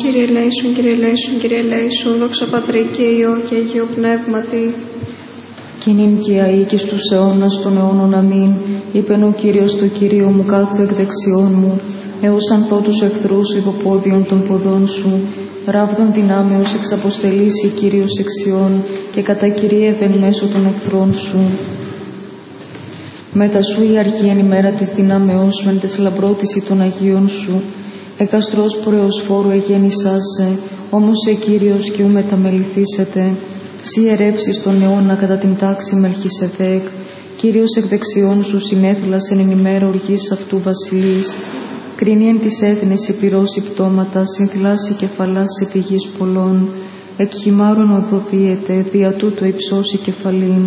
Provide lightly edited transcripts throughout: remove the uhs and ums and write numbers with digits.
Κύριε ελέησον, Κύριε ελέησον, Κύριε ελέησον, δόξα Πατρί και Υιό και Αγίο Πνεύματι. Κι νυν και αεί και στους αιώνας των αιώνων αμήν, είπεν ο Κύριος το Κύριο μου κάθου εκ δεξιών μου, έως αν πω τους εχθρούς υποπόδιον των ποδών σου. Ράβδον δυνάμεως εξαποστελήσει Κύριος εξιών και κατακυρίευεν μέσω των εχθρών σου. Μετά σου η αρχή εν ημέρα της δυνάμεώς σου εν τες λαμπρότηση των Αγίων σου. Εκαστρός πορεοσφόρου εγέννησάσε, όμως σε Κύριος κι ου μεταμεληθήσετε. Σύ ερέψεις τον αιώνα κατά την τάξη Μελχισεδέκ. Κύριος εκ δεξιών σου συνέθλασεν εν ημέρα οργής αυτού βασιλείς. Κρίνει εν της έθνης επιρρώσει πτώματα, συνθλάσει κεφαλάς επί γης πολλών. Εκ χυμάρων οδοποιείται, δια τούτο υψώσει κεφαλήν.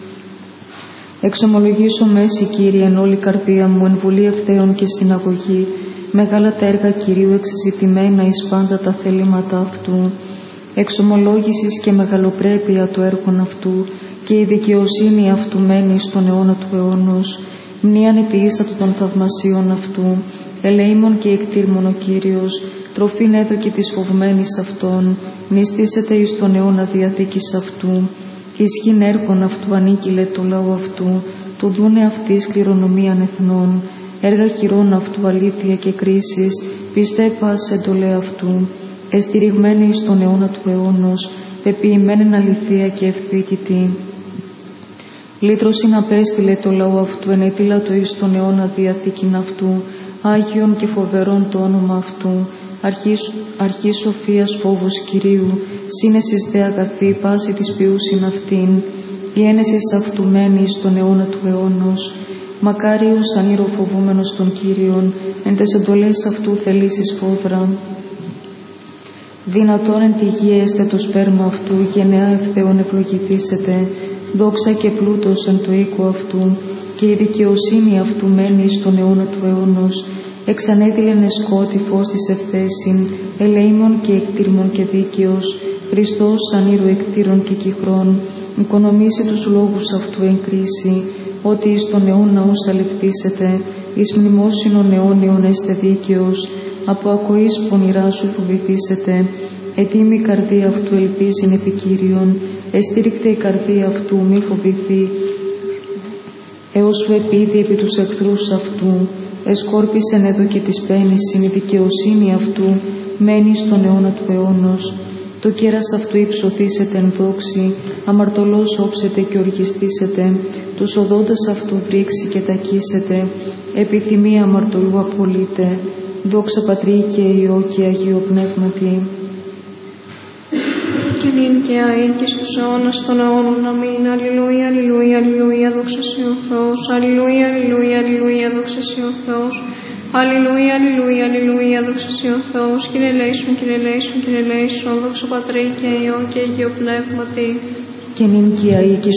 Εξομολογήσω μέση, Κύριε, εν όλη καρδία μου, εν βουλή ευθέων και συναγωγή. Μεγάλα τα έργα Κυρίου εξεζητημένα εις πάντα τα θελήματα αυτού. Εξομολόγησης και μεγαλοπρέπεια του έργων αυτού και η δικαιοσύνη αυτού μένει στον αιώνα του αιώνος. Μνήαν επιείσατο των θαυμασίων αυτού, ελεήμων και εκτήρμων ο Κύριος, τροφήν έδωκε της φοβμένης αυτών, νηστήσεται εις τον αιώνα διαθήκης αυτού. Ισχύν έργων αυτού ανήκειλε το λαό αυτού, του δούνε αυτής κληρονομίαν εθνών. Έργα χειρών αυτού αλήθεια και κρίσης, πιστεύας εντολέ αυτού. Εστηριγμένη εις τον αιώνα του αιώνος, πεποιημένην αληθεία και ευθύτητη. Λύτρωσιν απέστειλε το λαό αυτού, ενετήλατο εις τον αιώνα διαθήκην αυτού, Άγιον και φοβερόν το όνομα αυτού, αρχής σοφίας φόβος Κυρίου, σύνεσης δε αγαθή πάση της ποιούσιν αυτήν, η ένεσης αυτού μένει στον αιώνα του αιώνος. Μακάριος ανήροφοβούμενος των Κύριων, εν τες εντολές αυτού θελήσεις φόδρα. Δυνατόν εν τη γη έστε το σπέρμα αυτού, γενναία ευθέων ευλογηθήσετε, δόξα και πλούτος εν το οίκο αυτού, και η δικαιοσύνη αυτού μένει στον αιώνα του αιώνος. Εξανέδειλεν εσκότη φως της ευθέσιν, ελεήμων και εκτήρμων και δίκαιος, Χριστός ανήρου εκτήρων και κυχρών, οικονομήσει τους λόγους αυτού εν κρίση, ότι εις τον αιώνα ους αληθήσετε, εις μνημόσυνον αιώνιον έστε δίκαιος, από ακοής πονηρά σου φοβηθήσετε, ετοίμη η καρδία αυτού ελπίζειν επί Κύριον, εστήριχτε η καρδία αυτού μη φοβηθεί, έως σου επίδει επί τους εχθρούς αυτού, εσκόρπισεν εδώ και της πένησιν, η δικαιοσύνη αυτού μένει στον αιώνα του αιώνος. Το κέρας αυτού υψωθήσετε εν δόξη, αμαρτωλός όψετε και οργιστήσετε, τους οδόντας αυτού βρίξει και τακίσετε, επιθυμία αμαρτωλού απολύτε, δόξα Πατρί και Υιό και Αγίο Πνεύματι. Και νυν και αεί και στους αιώνας των αιώνων αμήν. Αλληλούια, αλληλούια, αλληλούια, δόξα σοι ο Θεός. Αλληλούια, αλληλούια, αλληλούια, δόξα σοι ο Θεός. Αλληλούια, αλληλούια, αλληλούια, δόξα σοι ο Θεός. Κύριε ελέησον, Κύριε ελέησον, Κύριε ελέησον, δόξα Πατρί και Υιό και Αγίο Πνεύματι. Και νυν και αεί και